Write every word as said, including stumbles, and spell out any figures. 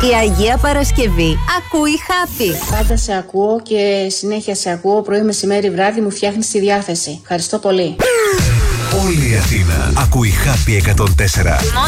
Η Αγία Παρασκευή ακούει Happy. Πάντα σε ακούω και συνέχεια σε ακούω. Πρωί, μεσημέρι, βράδυ μου φτιάχνεις τη διάθεση. Ευχαριστώ πολύ. Όλη η Αθήνα ακούει Happy εκατόν τέσσερα.